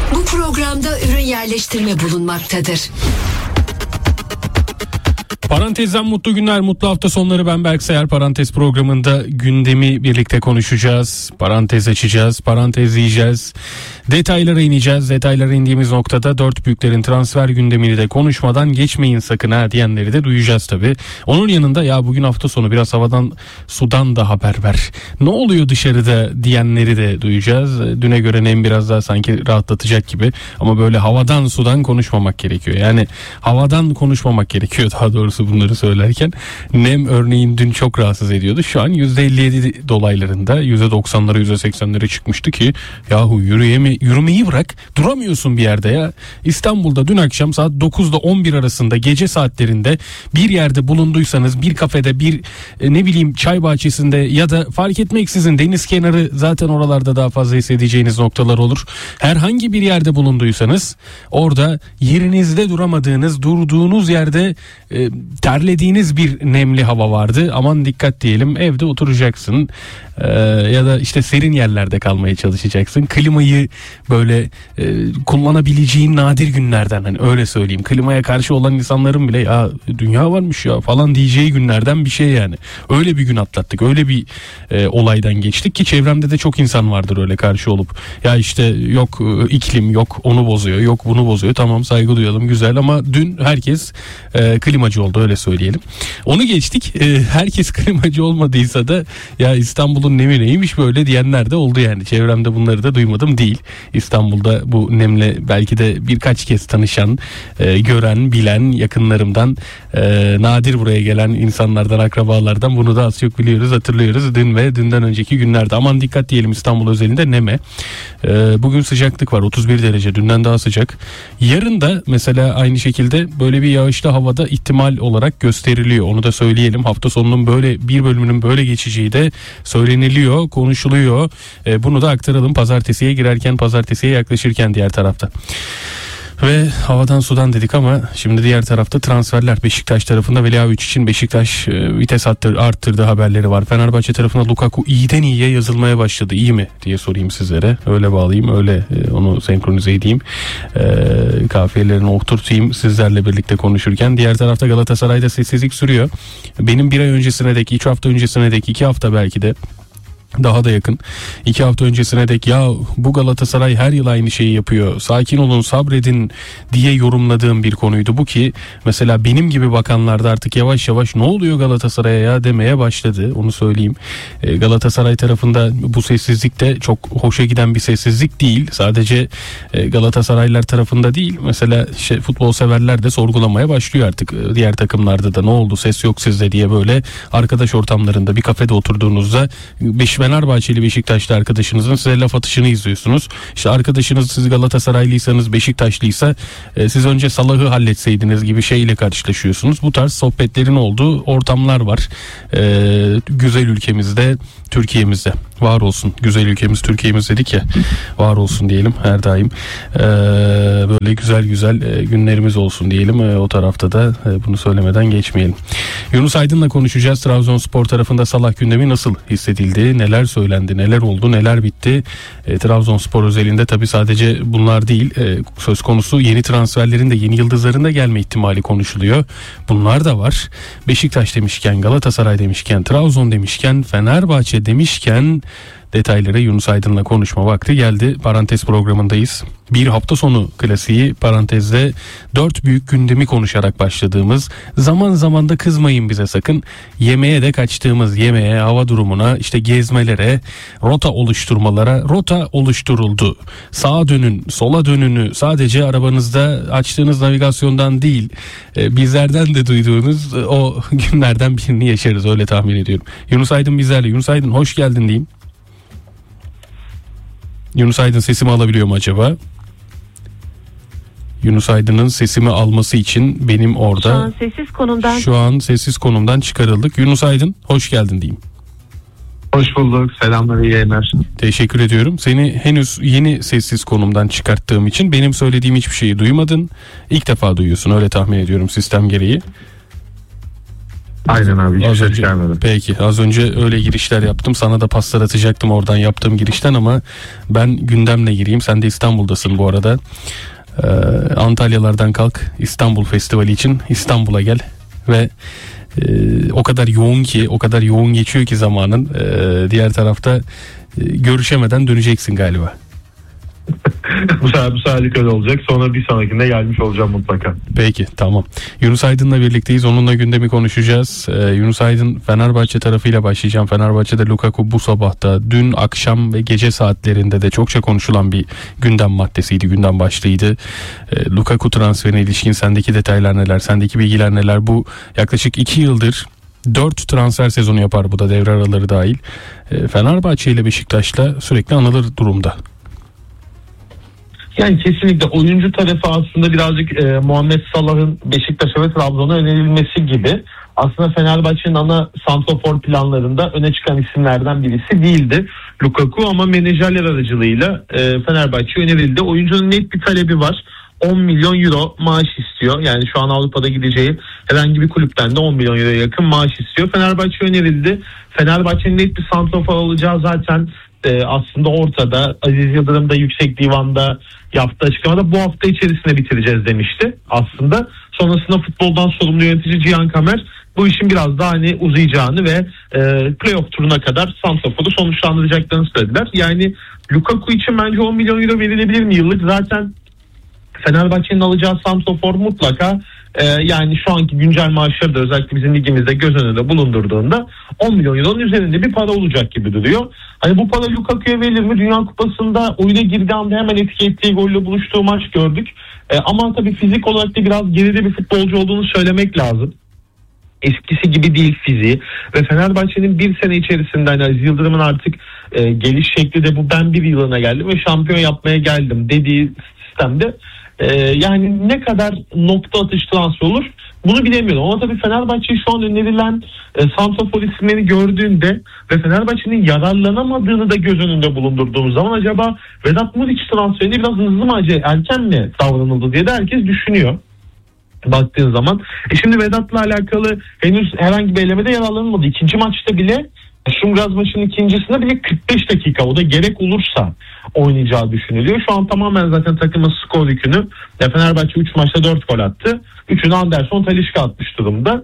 Bu programda ürün yerleştirme bulunmaktadır. Parantezden mutlu günler, mutlu hafta sonları. Ben Berk Sayar. Parantez programında gündemi birlikte konuşacağız. Parantez açacağız, parantezleyeceğiz. Detaylara ineceğiz. Detaylara indiğimiz noktada dört büyüklerin transfer gündemini de konuşmadan geçmeyin sakın ha diyenleri de duyacağız tabii. Onun yanında ya bugün hafta sonu biraz havadan sudan da haber ver, ne oluyor dışarıda diyenleri de duyacağız. Düne göre nem biraz daha sanki rahatlatacak gibi ama böyle havadan sudan konuşmamak gerekiyor. Yani havadan konuşmamak gerekiyor daha doğrusu bunları söylerken. Nem örneğin dün çok rahatsız ediyordu. Şu an %57 dolaylarında, %90'lara %80'lere çıkmıştı ki yahu yürümeyi bırak, duramıyorsun bir yerde ya. İstanbul'da dün akşam saat 9'da 11 arasında gece saatlerinde bir yerde bulunduysanız, bir kafede, bir ne bileyim çay bahçesinde ya da fark etmeksizin deniz kenarı, zaten oralarda daha fazla hissedeceğiniz noktalar olur. Herhangi bir yerde bulunduysanız orada yerinizde duramadığınız, durduğunuz yerde terlediğiniz bir nemli hava vardı. Aman dikkat diyelim, evde oturacaksın ya da işte serin yerlerde kalmaya çalışacaksın. Klimayı böyle kullanabileceğin nadir günlerden, hani öyle söyleyeyim. Klimaya karşı olan insanların bile ya dünya varmış ya falan diyeceği günlerden bir şey yani. Öyle bir gün atlattık. Öyle bir olaydan geçtik ki çevremde de çok insan vardır öyle karşı olup ya işte yok iklim, yok onu bozuyor, yok bunu bozuyor. Tamam, saygı duyalım, güzel, ama dün herkes klimacı oldu, öyle söyleyelim. Onu geçtik. Herkes klimacı olmadıysa da ya İstanbul'un nemi neymiş böyle diyenler de oldu yani. Çevremde bunları da duymadım değil. İstanbul'da bu nemle belki de birkaç kez tanışan, gören, bilen yakınlarımdan, nadir buraya gelen insanlardan, akrabalardan bunu da az çok biliyoruz, hatırlıyoruz. Dün ve dünden önceki günlerde aman dikkat diyelim İstanbul özelinde neme. Bugün sıcaklık var, 31 derece, dünden daha sıcak. Yarın da mesela aynı şekilde böyle bir yağışlı havada ihtimal olarak gösteriliyor. Onu da söyleyelim. Hafta sonunun böyle bir bölümünün böyle geçeceği de söyleniliyor, konuşuluyor. Bunu da aktaralım pazartesiye girerken, pazartesiye yaklaşırken diğer tarafta. Ve havadan sudan dedik ama şimdi diğer tarafta transferler. Beşiktaş tarafında Veliahiç için Beşiktaş vites arttırdığı haberleri var. Fenerbahçe tarafında Lukaku iyiden iyiye yazılmaya başladı. İyi mi diye sorayım sizlere. Öyle bağlayayım, öyle onu senkronize edeyim. Kafiyelerini oturtayım sizlerle birlikte konuşurken. Diğer tarafta Galatasaray'da sessizlik sürüyor. Benim bir ay öncesine dek, 3 hafta öncesine dek, 2 hafta belki de daha da yakın, 2 hafta öncesine dek ya bu Galatasaray her yıl aynı şeyi yapıyor, sakin olun, sabredin diye yorumladığım bir konuydu bu ki mesela benim gibi bakanlarda artık yavaş yavaş ne oluyor Galatasaray'a ya demeye başladı, onu söyleyeyim. Galatasaray tarafında bu sessizlik de çok hoşa giden bir sessizlik değil, sadece Galatasaraylılar tarafında değil, mesela futbol severler de sorgulamaya başlıyor artık, diğer takımlarda da ne oldu ses yok sizde diye, böyle arkadaş ortamlarında bir kafede oturduğunuzda Fenerbahçeli Beşiktaşlı arkadaşınızın size laf atışını izliyorsunuz. İşte arkadaşınız siz Galatasaraylıysanız, Beşiktaşlıysa siz önce Salah'ı halletseydiniz gibi şeyle karşılaşıyorsunuz. Bu tarz sohbetlerin olduğu ortamlar var. Güzel ülkemizde, Türkiye'mizde. Var olsun. Güzel ülkemiz Türkiye'miz dedik ya. Var olsun diyelim her daim. Böyle güzel günlerimiz olsun diyelim. O tarafta da bunu söylemeden geçmeyelim. Yunus Aydın'la konuşacağız. Trabzonspor tarafında Salah gündemi nasıl hissedildi? Neler söylendi? Neler oldu? Neler bitti? Trabzonspor özelinde tabii sadece bunlar değil. Söz konusu yeni transferlerin de, yeni yıldızların da gelme ihtimali konuşuluyor. Bunlar da var. Beşiktaş demişken, Galatasaray demişken, Trabzon demişken, Fenerbahçe demişken detayları Yunus Aydın'la konuşma vakti geldi. Parantez programındayız. Bir hafta sonu klasiği parantezde 4 büyük gündemi konuşarak başladığımız, zaman zaman da kızmayın bize sakın, yemeğe de kaçtığımız, yemeğe, hava durumuna, işte gezmelere, rota oluşturmalara, rota oluşturuldu. Sağa dönün, sola dönünü sadece arabanızda açtığınız navigasyondan değil, bizlerden de duyduğunuz o günlerden birini yaşarız, öyle tahmin ediyorum. Yunus Aydın bizlerle. Yunus Aydın hoş geldin diyeyim. Yunus Aydın sesimi alabiliyor mu acaba? Yunus Aydın'ın sesimi alması için benim orada şu an sessiz konumdan çıkarıldık. Yunus Aydın hoş geldin diyeyim. Hoş bulduk. Selamlar, iyi yayınlar. Teşekkür ediyorum. Seni henüz yeni sessiz konumdan çıkarttığım için benim söylediğim hiçbir şeyi duymadın. İlk defa duyuyorsun, öyle tahmin ediyorum sistem gereği. Aynen abi, hiç ses gelmedi. Peki, az önce öyle girişler yaptım. Sana da paslar atacaktım oradan yaptığım girişten ama ben gündemle gireyim. Sen de İstanbul'dasın bu arada. Antalyalardan kalk, İstanbul Festivali için İstanbul'a gel ve o kadar yoğun geçiyor ki zamanın, diğer tarafta görüşemeden döneceksin galiba. bu seferlik öyle olacak. Sonra bir sonrakinde gelmiş olacağım mutlaka. Peki, tamam. Yunus Aydın'la birlikteyiz. Onunla gündemi konuşacağız. Yunus Aydın, Fenerbahçe tarafıyla başlayacağım. Fenerbahçe'de Lukaku bu sabahta, dün akşam ve gece saatlerinde de çokça konuşulan bir gündem maddesiydi, gündem başlığıydı. Lukaku transferine ilişkin sendeki detaylar neler, sendeki bilgiler neler? Bu yaklaşık 2 yıldır 4 transfer sezonu yapar, bu da devre araları dahil. Fenerbahçe ile Beşiktaş'la sürekli anılır durumda. Yani kesinlikle oyuncu tarafı aslında birazcık Muhammed Salah'ın Beşiktaş'a ve Trabzon'a önerilmesi gibi. Aslında Fenerbahçe'nin ana santrafor planlarında öne çıkan isimlerden birisi değildi Lukaku, ama menajerler aracılığıyla Fenerbahçe'ye önerildi. Oyuncunun net bir talebi var. 10 milyon euro maaş istiyor. Yani şu an Avrupa'da gideceği herhangi bir kulüpten de 10 milyon euroya yakın maaş istiyor. Fenerbahçe önerildi. Fenerbahçe'nin net bir santrafor alacağı zaten aslında ortada. Aziz Yıldırım da Yüksek Divan'da yaptığı açıklamada bu hafta içerisinde bitireceğiz demişti aslında. Sonrasında futboldan sorumlu yönetici Cihan Kamer bu işin biraz daha uzayacağını ve playoff turuna kadar santraforu sonuçlandıracaklarını söylediler. Yani Lukaku için bence 10 milyon euro verilebilir mi yıllık? Zaten Fenerbahçe'nin alacağı santrafor mutlaka yani şu anki güncel maaşları da özellikle bizim ligimizde göz önünde bulundurduğunda 10 milyon euronun üzerinde bir para olacak gibi duruyor. Hani bu para Lukaku'ya verilir mi? Dünya Kupası'nda oyuna girdiği anda hemen etki ettiği golle buluştuğu maç gördük. Ama tabii fizik olarak da biraz geride bir futbolcu olduğunu söylemek lazım. Eskisi gibi değil fiziği ve Fenerbahçe'nin bir sene içerisinde Aziz Yıldırım'ın artık geliş şekli de bu, ben bir yılına geldim ve şampiyon yapmaya geldim dediği sistemde yani ne kadar nokta atış transfer olur bunu bilemiyorum. Ama tabii Fenerbahçe şu an önerilen santrafor isimlerini gördüğünde ve Fenerbahçe'nin yararlanamadığını da göz önünde bulundurduğumuz zaman acaba Vedat Muriç transferine biraz hızlı mı, erken mi davranıldı diye de herkes düşünüyor. Baktığın zaman. Şimdi Vedat'la alakalı henüz herhangi bir elemede yararlanılmadı. İkinci maçta bile, Şumgaz maçının ikincisinde bile 45 dakika, o da gerek olursa oynayacağı düşünülüyor. Şu an tamamen zaten takımın skor yükünü, Fenerbahçe 3 maçta 4 gol attı. 3'ünü Anderson, Talisca atmış durumda.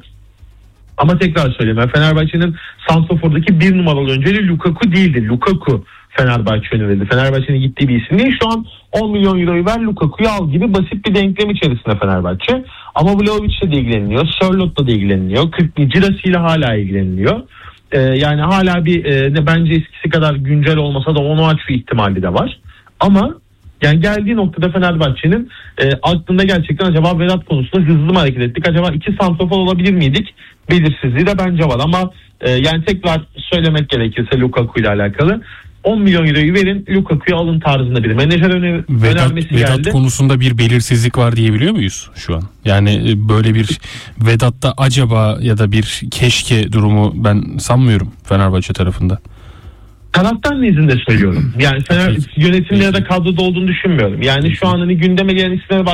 Ama tekrar söyleyeyim, Fenerbahçe'nin santrafordaki bir numaralı önceliği Lukaku değildi. Lukaku Fenerbahçe önerildi. Fenerbahçe'nin gittiği bir isim değil. Şu an 10 milyon euroyu ver, Lukaku'yu al gibi basit bir denklem içerisinde Fenerbahçe. Ama Vlahovic'le de ilgileniyor, Sörlot'la da ilgileniyor, Cirasi ile hala ilgileniliyor. Yani hala bir bence eskisi kadar güncel olmasa da onu açı ihtimali de var. Ama yani geldiği noktada Fenerbahçe'nin aklında gerçekten acaba Vedat konusunda hızlı mı hareket ettik? Acaba 2 santrafor olabilir miydik? Belirsizliği de bence var ama yani tekrar söylemek gerekirse Lukaku ile alakalı 10 milyon euroyu verin, Lukaku'yu alın tarzında bir menajer önermesi geldi. Vedat konusunda bir belirsizlik var diyebiliyor muyuz şu an? Yani böyle bir Vedat'ta acaba ya da bir keşke durumu ben sanmıyorum Fenerbahçe tarafında. Taraftar nezdinde söylüyorum. Yani yönetimde ya da kadroda olduğunu düşünmüyorum. Yani şu an gündeme gelen isimlere